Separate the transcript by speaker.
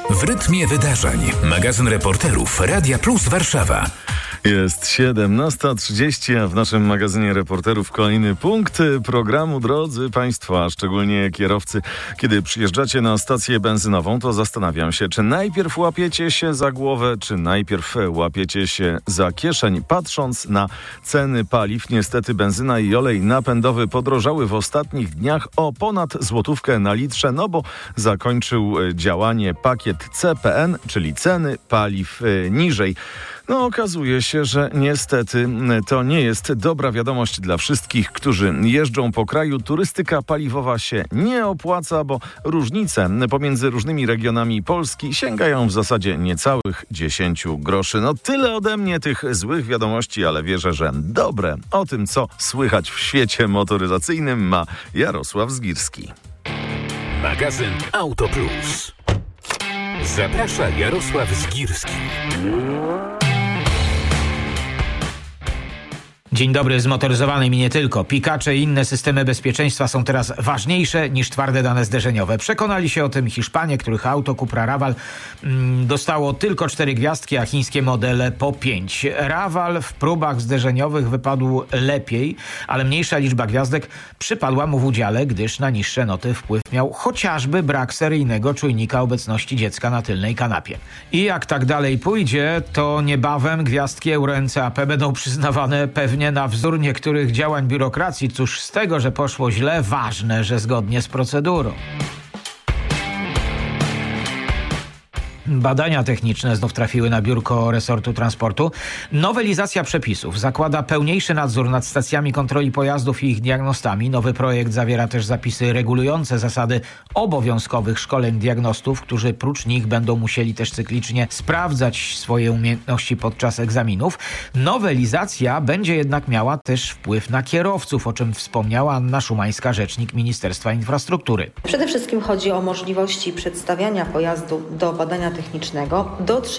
Speaker 1: W rytmie wydarzeń. Magazyn reporterów Radia Plus Warszawa.
Speaker 2: Jest 17:30, a w naszym magazynie reporterów kolejny punkt programu. Drodzy Państwo, a szczególnie kierowcy, kiedy przyjeżdżacie na stację benzynową, to zastanawiam się, czy najpierw łapiecie się za głowę, czy najpierw łapiecie się za kieszeń. Patrząc na ceny paliw, niestety benzyna i olej napędowy podrożały w ostatnich dniach o ponad złotówkę na litrze, no bo zakończył działanie pakiet CPN, czyli ceny paliw niżej. No, okazuje się, że niestety to nie jest dobra wiadomość dla wszystkich, którzy jeżdżą po kraju. Turystyka paliwowa się nie opłaca, bo różnice pomiędzy różnymi regionami Polski sięgają w zasadzie niecałych 10 groszy. No tyle ode mnie tych złych wiadomości, ale wierzę, że dobre. O tym, co słychać w świecie motoryzacyjnym, ma Jarosław Zgirski.
Speaker 1: Magazyn Auto Plus. Zaprasza Jarosław Zgirski.
Speaker 3: Dzień dobry, zmotoryzowanym i nie tylko. Pikacze i inne systemy bezpieczeństwa są teraz ważniejsze niż twarde dane zderzeniowe. Przekonali się o tym Hiszpanie, których auto Cupra Raval dostało tylko 4 gwiazdki, a chińskie modele po 5. Raval w próbach zderzeniowych wypadł lepiej, ale mniejsza liczba gwiazdek przypadła mu w udziale, gdyż na niższe noty wpływ miał chociażby brak seryjnego czujnika obecności dziecka na tylnej kanapie. I jak tak dalej pójdzie, to niebawem gwiazdki Euro NCAP będą przyznawane pewnie na wzór niektórych działań biurokracji. Cóż z tego, że poszło źle, ważne, że zgodnie z procedurą. Badania techniczne znów trafiły na biurko resortu transportu. Nowelizacja przepisów zakłada pełniejszy nadzór nad stacjami kontroli pojazdów i ich diagnostami. Nowy projekt zawiera też zapisy regulujące zasady obowiązkowych szkoleń diagnostów, którzy prócz nich będą musieli też cyklicznie sprawdzać swoje umiejętności podczas egzaminów. Nowelizacja będzie jednak miała też wpływ na kierowców, o czym wspomniała Anna Szumańska, rzecznik Ministerstwa Infrastruktury.
Speaker 4: Przede wszystkim chodzi o możliwości przedstawiania pojazdu do badania technicznego do